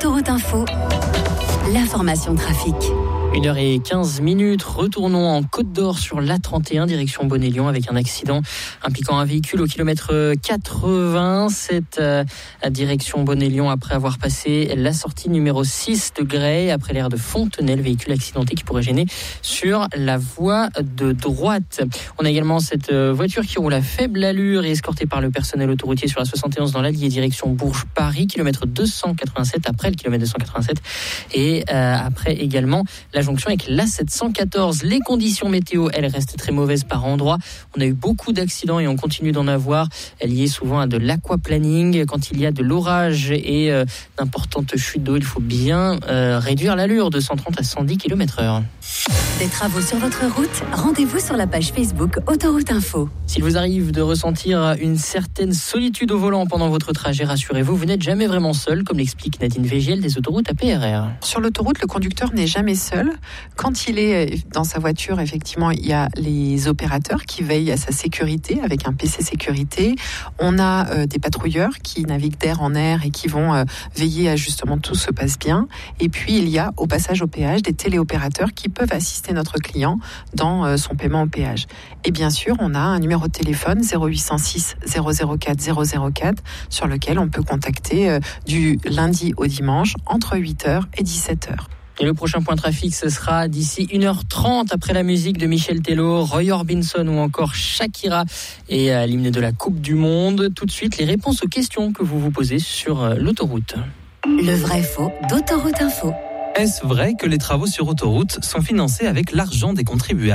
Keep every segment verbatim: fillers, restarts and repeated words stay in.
Autoroute Info, l'information trafic. une heure quinze minutes, retournons en Côte d'Or sur l'A trente et un, direction Bonnet-Lyon, avec un accident impliquant un véhicule au kilomètre quatre-vingts. Cette euh, direction Bonnet-Lyon, après avoir passé la sortie numéro six de Grey, après l'aire de Fontenay, le véhicule accidenté qui pourrait gêner sur la voie de droite. On a également cette voiture qui roule à faible allure et escortée par le personnel autoroutier sur la soixante et onze dans l'Allier, direction Bourges-Paris, kilomètre deux cent quatre-vingt-sept, après le kilomètre deux cent quatre-vingt-sept, et euh, après également la jonction avec l'A sept cent quatorze. Les conditions météo, elles restent très mauvaises par endroits. On a eu beaucoup d'accidents et on continue d'en avoir, liés souvent à de l'aquaplaning. Quand il y a de l'orage et euh, d'importantes chutes d'eau, il faut bien euh, réduire l'allure de cent trente à cent dix kilomètres heure. Des travaux sur votre route, rendez-vous sur la page Facebook Autoroute Info. S'il vous arrive de ressentir une certaine solitude au volant pendant votre trajet, rassurez-vous, vous n'êtes jamais vraiment seul, comme l'explique Nadine Végiel des autoroutes A P R R. Sur l'autoroute, le conducteur n'est jamais seul. Quand il est dans sa voiture, effectivement, il y a les opérateurs qui veillent à sa sécurité avec un P C sécurité. On a euh, des patrouilleurs qui naviguent d'air en air et qui vont euh, veiller à justement tout se passe bien. Et puis, il y a au passage au péage des téléopérateurs qui peuvent assister notre client dans euh, son paiement au péage. Et bien sûr, on a un numéro de téléphone zéro huit cent six zéro zéro quatre zéro zéro quatre sur lequel on peut contacter euh, du lundi au dimanche entre huit heures et dix-sept heures. Et le prochain point trafic, ce sera d'ici une heure trente, après la musique de Michel Tello, Roy Orbison ou encore Shakira et euh, l'hymne de la Coupe du Monde. Tout de suite, les réponses aux questions que vous vous posez sur euh, l'autoroute. Le vrai faux d'Autoroute Info. Est-ce vrai que les travaux sur autoroute sont financés avec l'argent des contribuables ?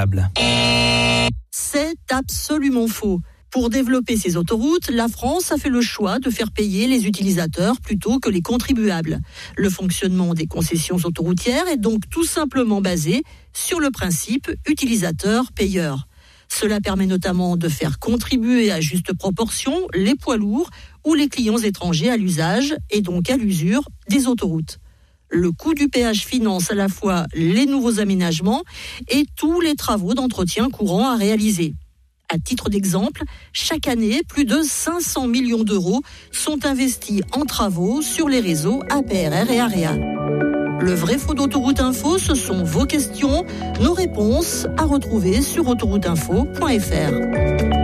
C'est absolument faux. Pour développer ces autoroutes, la France a fait le choix de faire payer les utilisateurs plutôt que les contribuables. Le fonctionnement des concessions autoroutières est donc tout simplement basé sur le principe utilisateur-payeur. Cela permet notamment de faire contribuer à juste proportion les poids lourds ou les clients étrangers à l'usage et donc à l'usure des autoroutes. Le coût du péage finance à la fois les nouveaux aménagements et tous les travaux d'entretien courants à réaliser. À titre d'exemple, chaque année, plus de cinq cents millions d'euros sont investis en travaux sur les réseaux A P R R et AREA. Le vrai faux d'Autoroute Info, ce sont vos questions, nos réponses à retrouver sur autoroute info point f r.